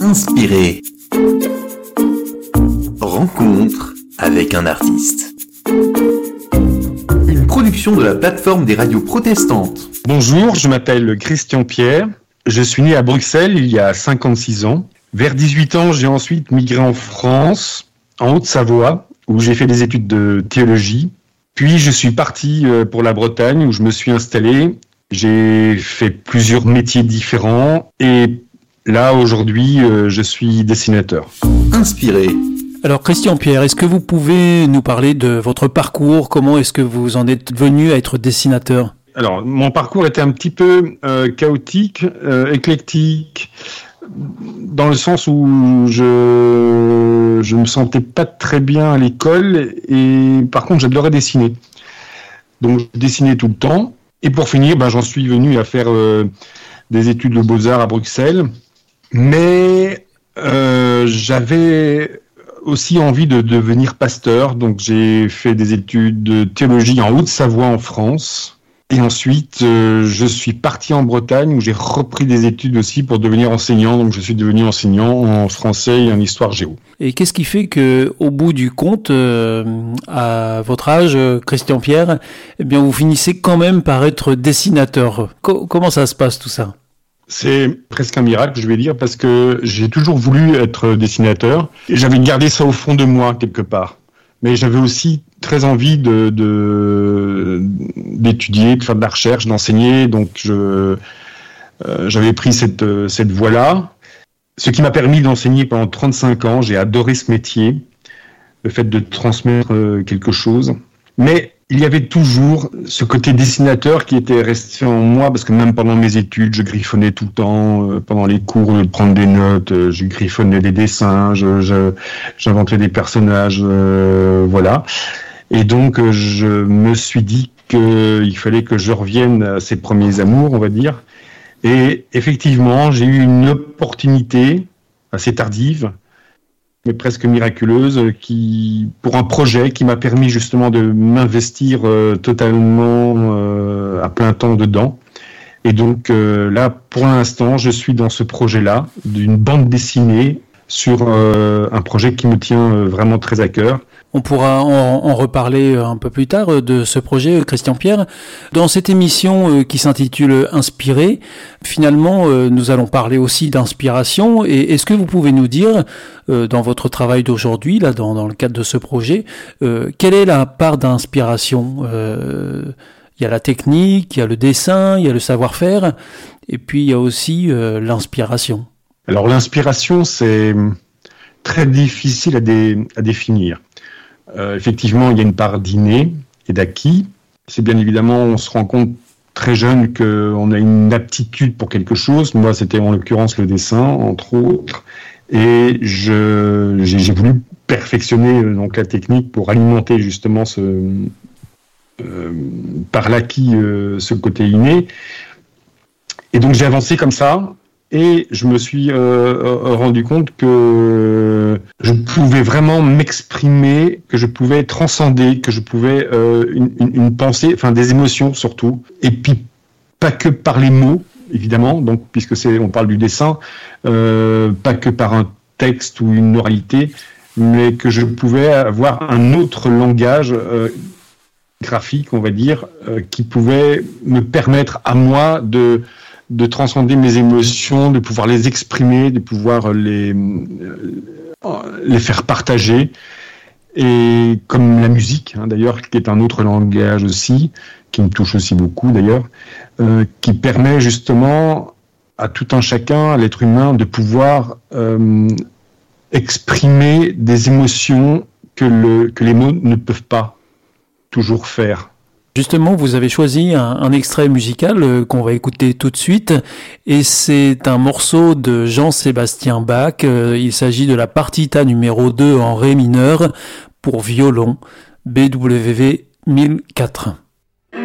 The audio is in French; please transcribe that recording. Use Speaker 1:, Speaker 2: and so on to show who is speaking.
Speaker 1: Inspiré. Rencontre avec un artiste. Une production de la plateforme des radios protestantes.
Speaker 2: Bonjour, je m'appelle Christian Pierre. Je suis né à Bruxelles il y a 56 ans. Vers 18 ans, j'ai ensuite migré en France, en Haute-Savoie, où j'ai fait des études de théologie. Puis je suis parti pour la Bretagne, où je me suis installé. J'ai fait plusieurs métiers différents et là, aujourd'hui, je suis dessinateur.
Speaker 1: Inspiré.
Speaker 3: Alors Christian Pierre, est-ce que vous pouvez nous parler de votre parcours ? Comment est-ce que vous en êtes venu à être dessinateur ?
Speaker 2: Alors, mon parcours était un petit peu chaotique, éclectique, dans le sens où je me sentais pas très bien à l'école et par contre, j'adorais dessiner. Donc, je dessinais tout le temps. Et pour finir, j'en suis venu à faire des études de beaux-arts à Bruxelles. Mais j'avais aussi envie de devenir pasteur. Donc, j'ai fait des études de théologie en Haute-Savoie en France. Et ensuite, je suis parti en Bretagne où j'ai repris des études aussi pour devenir enseignant. Donc, je suis devenu enseignant en français et en histoire géo.
Speaker 3: Et qu'est-ce qui fait que, au bout du compte, à votre âge, Christian Pierre, eh bien, vous finissez quand même par être dessinateur ? Comment ça se passe tout ça ?
Speaker 2: C'est presque un miracle, je vais dire, parce que j'ai toujours voulu être dessinateur. Et j'avais gardé ça au fond de moi, quelque part. Mais j'avais aussi très envie d'étudier, de faire de la recherche, d'enseigner. Donc, j'avais pris cette voie-là. Ce qui m'a permis d'enseigner pendant 35 ans. J'ai adoré ce métier, le fait de transmettre quelque chose. Mais il y avait toujours ce côté dessinateur qui était resté en moi, parce que même pendant mes études, je griffonnais tout le temps. Pendant les cours, au lieu de prendre des notes, je griffonnais des dessins, j'inventais des personnages, voilà. Et donc, je me suis dit qu'il fallait que je revienne à ces premiers amours, on va dire. Et effectivement, j'ai eu une opportunité assez tardive, mais presque miraculeuse, pour un projet qui m'a permis justement de m'investir totalement à plein temps dedans. Et donc là, pour l'instant, je suis dans ce projet-là, d'une bande dessinée sur un projet qui me tient vraiment très à cœur.
Speaker 3: On pourra en reparler un peu plus tard de ce projet, Christian Pierre. Dans cette émission qui s'intitule Inspiré, finalement, nous allons parler aussi d'inspiration. Et est-ce que vous pouvez nous dire, dans votre travail d'aujourd'hui, là, dans le cadre de ce projet, quelle est la part d'inspiration ? Il y a la technique, il y a le dessin, il y a le savoir-faire, et puis il y a aussi l'inspiration.
Speaker 2: Alors l'inspiration, c'est très difficile à définir. Effectivement, il y a une part d'inné et d'acquis. C'est bien évidemment, on se rend compte très jeune qu'on a une aptitude pour quelque chose. Moi, c'était en l'occurrence le dessin, entre autres. Et j'ai voulu perfectionner donc la technique pour alimenter justement par l'acquis ce côté inné. Et donc j'ai avancé comme ça. Et je me suis rendu compte que je pouvais vraiment m'exprimer, que je pouvais transcender, que je pouvais une pensée, enfin des émotions surtout, et puis pas que par les mots, évidemment, donc puisque on parle du dessin, pas que par un texte ou une oralité, mais que je pouvais avoir un autre langage graphique, on va dire, qui pouvait me permettre à moi de transcender mes émotions, de pouvoir les exprimer, de pouvoir les faire partager. Et comme la musique, d'ailleurs, qui est un autre langage aussi, qui me touche aussi beaucoup d'ailleurs, qui permet justement à tout un chacun, à l'être humain, de pouvoir exprimer des émotions que les mots ne peuvent pas toujours faire.
Speaker 3: Justement, vous avez choisi un extrait musical qu'on va écouter tout de suite, et c'est un morceau de Jean-Sébastien Bach. Il s'agit de la partita numéro 2 en ré mineur pour violon, BWV 1004.